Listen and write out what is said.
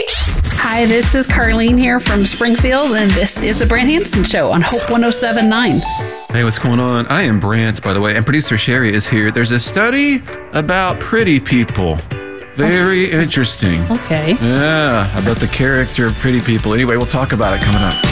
Hi, this is Carlene here from Springfield, and this is the Brant Hansen Show on Hope 107.9. Hey, what's going on? I am Brant, by the way, and producer Sherry is here. There's a study about pretty people. Very interesting. Okay. Yeah, about the character of pretty people. Anyway, we'll talk about it coming up.